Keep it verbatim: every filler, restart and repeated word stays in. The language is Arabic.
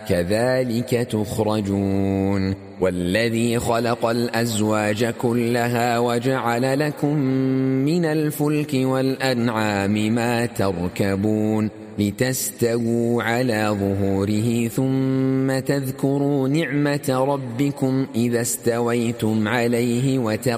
كذلك تخرجون والذي خلق الأزواج كلها وجعل لكم من الفلك والأنعام ما تركبون لتستووا على ظهوره ثم تذكروا نعمة ربكم إذا استويتم عليه وتقوا